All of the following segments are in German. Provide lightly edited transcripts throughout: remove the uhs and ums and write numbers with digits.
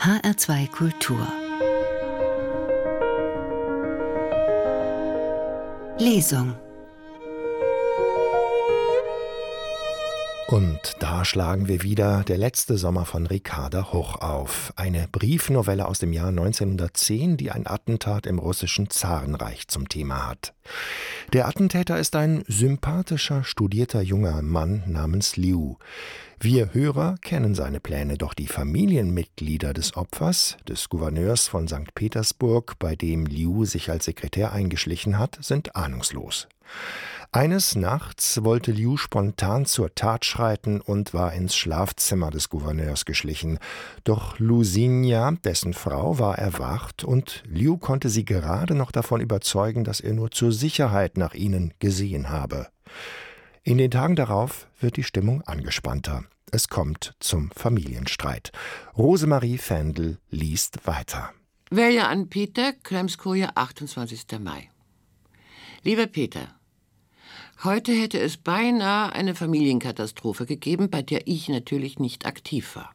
HR2 Kultur Lesung. Und da schlagen wir wieder Der letzte Sommer von Ricarda Huch auf. Eine Briefnovelle aus dem Jahr 1910, die ein Attentat im russischen Zarenreich zum Thema hat. Der Attentäter ist ein sympathischer, studierter junger Mann namens Liu. Wir Hörer kennen seine Pläne, doch die Familienmitglieder des Opfers, des Gouverneurs von St. Petersburg, bei dem Liu sich als Sekretär eingeschlichen hat, sind ahnungslos. Eines Nachts wollte Liu spontan zur Tat schreiten und war ins Schlafzimmer des Gouverneurs geschlichen. Doch Lusinja, dessen Frau, war erwacht und Liu konnte sie gerade noch davon überzeugen, dass er nur zur Sicherheit nach ihnen gesehen habe. In den Tagen darauf wird die Stimmung angespannter. Es kommt zum Familienstreit. Rosemarie Fendel liest weiter. Welja an Peter, Kremskoje, 28. Mai. Lieber Peter, heute hätte es beinahe eine Familienkatastrophe gegeben, bei der ich natürlich nicht aktiv war.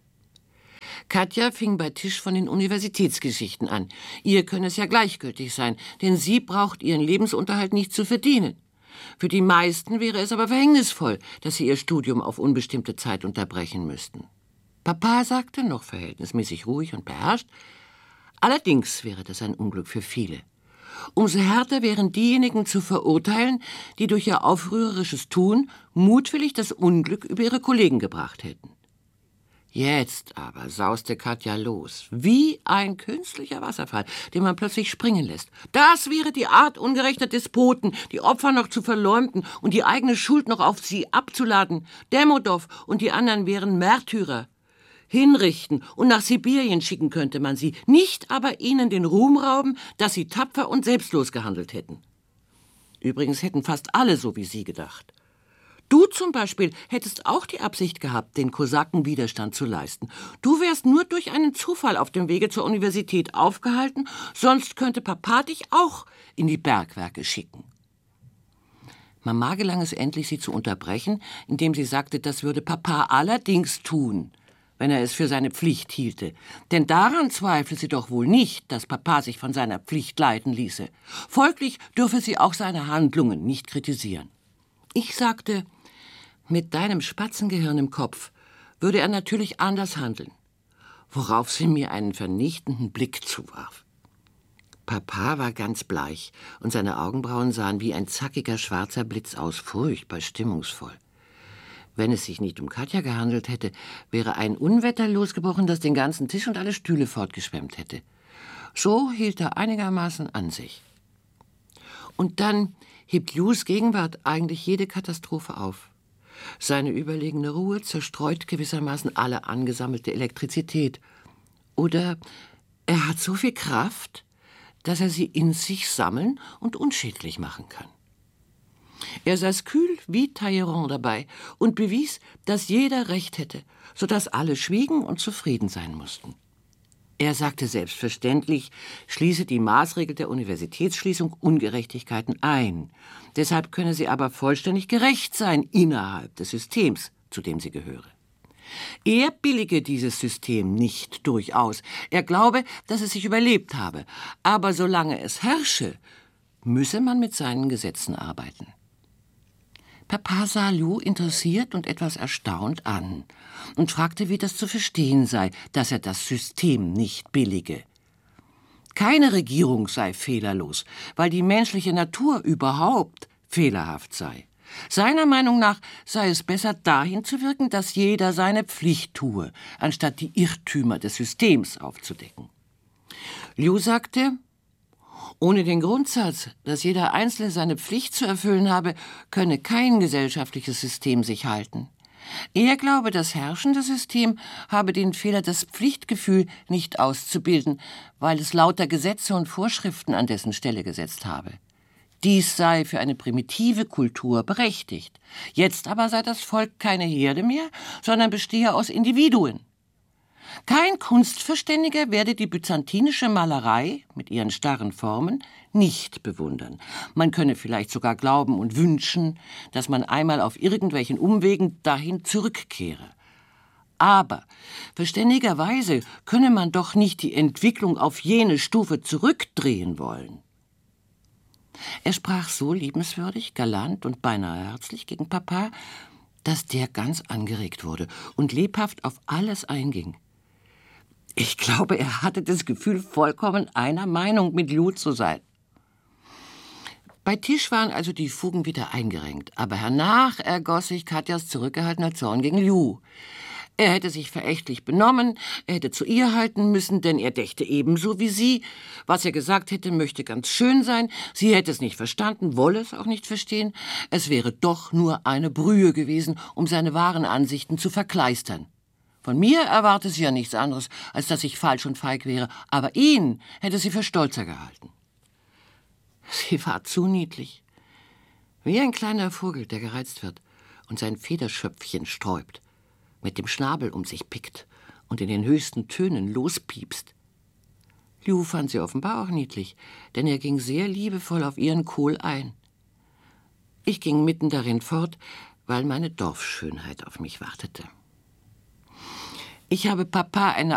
Katja fing bei Tisch von den Universitätsgeschichten an. Ihr könne es ja gleichgültig sein, denn sie braucht ihren Lebensunterhalt nicht zu verdienen. Für die meisten wäre es aber verhängnisvoll, dass sie ihr Studium auf unbestimmte Zeit unterbrechen müssten. Papa sagte, noch verhältnismäßig ruhig und beherrscht, allerdings wäre das ein Unglück für viele. Umso härter wären diejenigen zu verurteilen, die durch ihr aufrührerisches Tun mutwillig das Unglück über ihre Kollegen gebracht hätten. Jetzt aber sauste Katja los, wie ein künstlicher Wasserfall, den man plötzlich springen lässt. Das wäre die Art ungerechter Despoten, die Opfer noch zu verleumden und die eigene Schuld noch auf sie abzuladen. Demodow und die anderen wären Märtyrer. Hinrichten und nach Sibirien schicken könnte man sie, nicht aber ihnen den Ruhm rauben, dass sie tapfer und selbstlos gehandelt hätten. Übrigens hätten fast alle so wie sie gedacht. Du zum Beispiel hättest auch die Absicht gehabt, den Kosaken Widerstand zu leisten. Du wärst nur durch einen Zufall auf dem Wege zur Universität aufgehalten, sonst könnte Papa dich auch in die Bergwerke schicken. Mama gelang es endlich, sie zu unterbrechen, indem sie sagte, das würde Papa allerdings tun, wenn er es für seine Pflicht hielte. Denn daran zweifle sie doch wohl nicht, dass Papa sich von seiner Pflicht leiten ließe. Folglich dürfe sie auch seine Handlungen nicht kritisieren. Ich sagte, mit deinem Spatzengehirn im Kopf würde er natürlich anders handeln, worauf sie mir einen vernichtenden Blick zuwarf. Papa war ganz bleich und seine Augenbrauen sahen wie ein zackiger schwarzer Blitz aus, furchtbar stimmungsvoll. Wenn es sich nicht um Katja gehandelt hätte, wäre ein Unwetter losgebrochen, das den ganzen Tisch und alle Stühle fortgeschwemmt hätte. So hielt er einigermaßen an sich. Und dann hebt Lius Gegenwart eigentlich jede Katastrophe auf. Seine überlegene Ruhe zerstreut gewissermaßen alle angesammelte Elektrizität. Oder er hat so viel Kraft, dass er sie in sich sammeln und unschädlich machen kann. Er saß kühl wie Talleyrand dabei und bewies, dass jeder Recht hätte, sodass alle schwiegen und zufrieden sein mussten. Er sagte selbstverständlich, schließe die Maßregel der Universitätsschließung Ungerechtigkeiten ein. Deshalb könne sie aber vollständig gerecht sein innerhalb des Systems, zu dem sie gehöre. Er billige dieses System nicht durchaus. Er glaube, dass es sich überlebt habe. Aber solange es herrsche, müsse man mit seinen Gesetzen arbeiten. Papa sah Liu interessiert und etwas erstaunt an und fragte, wie das zu verstehen sei, dass er das System nicht billige. Keine Regierung sei fehlerlos, weil die menschliche Natur überhaupt fehlerhaft sei. Seiner Meinung nach sei es besser, dahin zu wirken, dass jeder seine Pflicht tue, anstatt die Irrtümer des Systems aufzudecken. Liu sagte, ohne den Grundsatz, dass jeder Einzelne seine Pflicht zu erfüllen habe, könne kein gesellschaftliches System sich halten. Er glaube, das herrschende System habe den Fehler, das Pflichtgefühl nicht auszubilden, weil es lauter Gesetze und Vorschriften an dessen Stelle gesetzt habe. Dies sei für eine primitive Kultur berechtigt. Jetzt aber sei das Volk keine Herde mehr, sondern bestehe aus Individuen. Kein Kunstverständiger werde die byzantinische Malerei mit ihren starren Formen nicht bewundern. Man könne vielleicht sogar glauben und wünschen, dass man einmal auf irgendwelchen Umwegen dahin zurückkehre. Aber verständigerweise könne man doch nicht die Entwicklung auf jene Stufe zurückdrehen wollen. Er sprach so liebenswürdig, galant und beinahe herzlich gegen Papa, dass der ganz angeregt wurde und lebhaft auf alles einging. Ich glaube, er hatte das Gefühl, vollkommen einer Meinung mit Lou zu sein. Bei Tisch waren also die Fugen wieder eingerenkt, aber hernach ergoss sich Katjas zurückgehaltener Zorn gegen Lou. Er hätte sich verächtlich benommen, er hätte zu ihr halten müssen, denn er dächte ebenso wie sie. Was er gesagt hätte, möchte ganz schön sein. Sie hätte es nicht verstanden, wolle es auch nicht verstehen. Es wäre doch nur eine Brühe gewesen, um seine wahren Ansichten zu verkleistern. Von mir erwarte sie ja nichts anderes, als dass ich falsch und feig wäre, aber ihn hätte sie für stolzer gehalten. Sie war zu niedlich. Wie ein kleiner Vogel, der gereizt wird und sein Federschöpfchen sträubt, mit dem Schnabel um sich pickt und in den höchsten Tönen lospiepst. Lou fand sie offenbar auch niedlich, denn er ging sehr liebevoll auf ihren Kohl ein. Ich ging mitten darin fort, weil meine Dorfschönheit auf mich wartete. Ich habe Papa eine